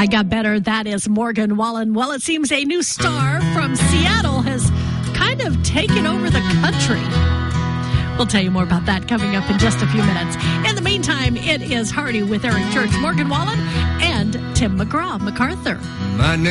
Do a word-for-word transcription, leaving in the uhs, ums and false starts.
I Got Better. That is Morgan Wallen. Well, it seems a new star from Seattle has kind of taken over the country. We'll tell you more about that coming up in just a few minutes. In the meantime, it is Hardy with Eric Church, Morgan Wallen, and Tim McGraw, MacArthur. My name